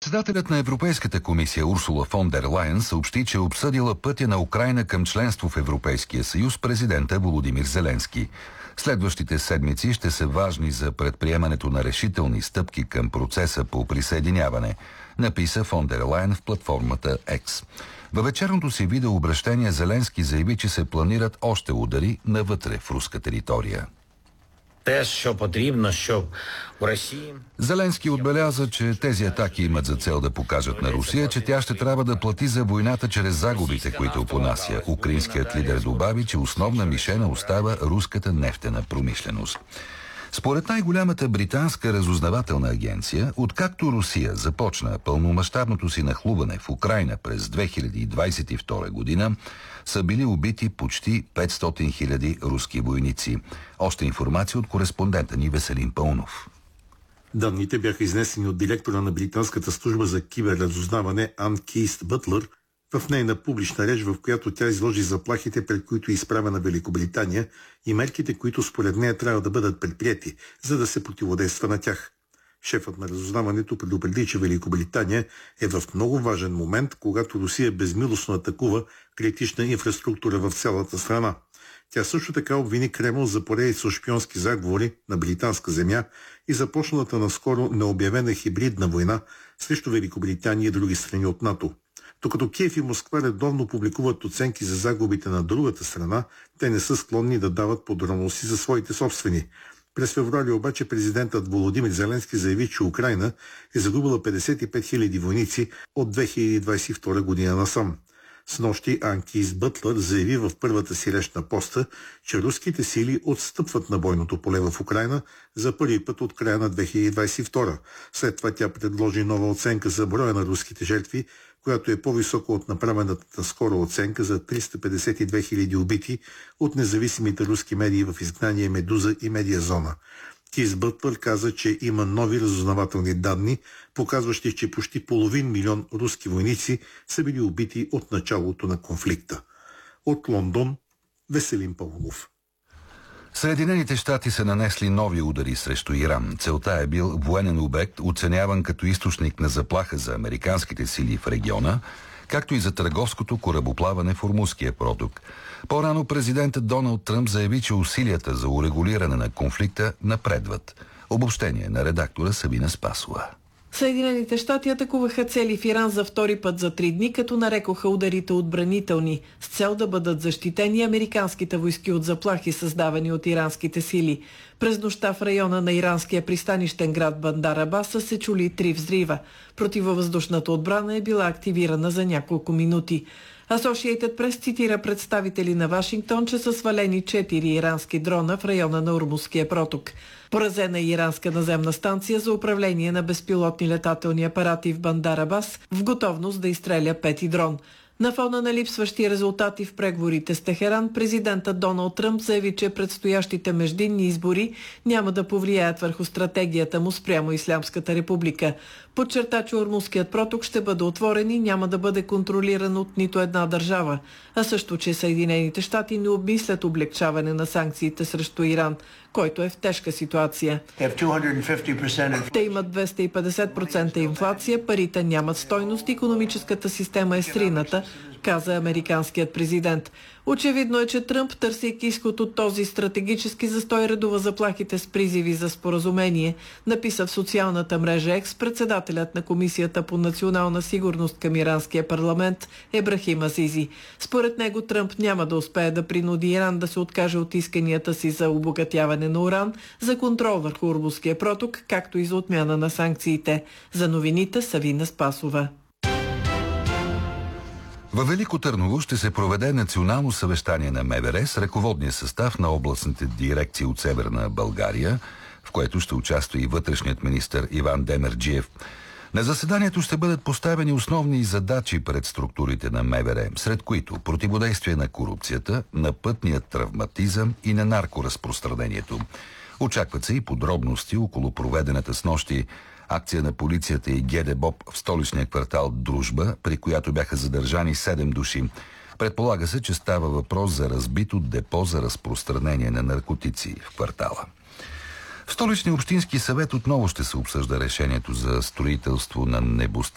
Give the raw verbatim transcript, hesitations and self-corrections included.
Председателят на Европейската комисия Урсула фон дер Лайен съобщи, че е обсъдила пътя на Украйна към членство в Европейския съюз президента Володимир Зеленски. Следващите седмици ще са важни за предприемането на решителни стъпки към процеса по присъединяване, написа фон дер Лайен в платформата X. Във вечерното си видеообращение Зеленски заяви, че се планират още удари навътре в руска територия. Те, що потрібно, щоб у Росії... Зеленски отбеляза, че тези атаки имат за цел да покажат на Русия, че тя ще трябва да плати за войната чрез загубите, които понася. Украинският лидер добави, че основна мишена остава руската нефтена промишленост. Според най-голямата британска разузнавателна агенция, откакто Русия започна пълномащабното си нахлуване в Украйна през две хиляди двадесет и втора година, са били убити почти петстотин хиляди руски войници. Още информация от кореспондента ни Веселин Паунов. Данните бяха изнесени от директора на британската служба за киберразузнаване Ан Кейст Бътлър в нейна публична реч, в която тя изложи заплахите, пред които е изправена Великобритания и мерките, които според нея трябва да бъдат предприети, за да се противодейства на тях. Шефът на разузнаването предупреди, че Великобритания е в много важен момент, когато Русия безмилостно атакува критична инфраструктура в цялата страна. Тя също така обвини Кремъл за поредица шпионски заговори на британска земя и започналата наскоро необявена хибридна война срещу Великобритания и други страни от НАТО. Докато Киев и Москва редовно публикуват оценки за загубите на другата страна, те не са склонни да дават подробности за своите собствени. През февруари обаче президентът Володимир Зеленски заяви, че Украйна е загубила петдесет и пет хиляди войници от две хиляди двадесет и втора година насам. Снощи Ан Кейст Бътлър заяви в първата си реч на поста, че руските сили отстъпват на бойното поле в Украйна за първи път от края на две хиляди двадесет и втора. След това тя предложи нова оценка за броя на руските жертви, която е по-висока от направената скоро оценка за триста петдесет и две хиляди убити от независимите руски медии в изгнание Медуза и Медиазона. Кейст Бътлър каза, че има нови разузнавателни данни, показващи, че почти половин милион руски войници са били убити от началото на конфликта. От Лондон, Веселин Павлов. Съединените щати са нанесли нови удари срещу Иран. Целта е бил военен обект, оценяван като източник на заплаха за американските сили в региона, както и за търговското корабоплаване в Ормузския проток. По-рано президентът Доналд Тръмп заяви, че усилията за урегулиране на конфликта напредват. Обобщение на редактора Сабина Спасова. Съединените щати атакуваха цели в Иран за втори път за три дни, като нарекоха ударите отбранителни, с цел да бъдат защитени американските войски от заплахи, създавани от иранските сили. През нощта в района на иранския пристанищен град Бандар Абас са се чули три взрива. Противовъздушната отбрана е била активирана за няколко минути. Associated Press цитира представители на Вашингтон, че са свалени четири ирански дрона в района на Ормузския проток. Поразена е иранска наземна станция за управление на безпилотни летателни апарати в Бандар Абас, в готовност да изстреля пети дрон. На фона на липсващи резултати в преговорите с Техеран, президентът Доналд Тръмп заяви, че предстоящите междинни избори няма да повлияят върху стратегията му спрямо Ислямската република. Подчерта, че Ормузският проток ще бъде отворен и няма да бъде контролиран от нито една държава, а също, че Съединените щати не обмислят облегчаване на санкциите срещу Иран, който е в тежка ситуация. Те имат двеста и петдесет процента инфлация, парите нямат стойност, икономическата система е срината, каза американският президент. Очевидно е, че Тръмп, търсейки изход от този стратегически застой, редува заплахите с призиви за споразумение, написа в социалната мрежа Екс председателят на Комисията по национална сигурност към иранския парламент Ебрахим Азизи. Според него Тръмп няма да успее да принуди Иран да се откаже от исканията си за обогатяване на уран, за контрол върху Ормузския проток, както и за отмяна на санкциите. За новините Савина Спасова. Във Велико Търново ще се проведе национално съвещание на МВР с ръководния състав на областните дирекции от Северна България, в което ще участва и вътрешният министър Иван Демерджиев. На заседанието ще бъдат поставени основни задачи пред структурите на МВР, сред които противодействие на корупцията, на пътния травматизъм и на наркоразпространението. Очакват се и подробности около проведената снощи акция на полицията и ГДБОП в столичния квартал Дружба, при която бяха задържани седем души. Предполага се, че става въпрос за разбито депо за разпространение на наркотици в квартала. В Столичния общински съвет отново ще се обсъжда решението за строителство на небостроителство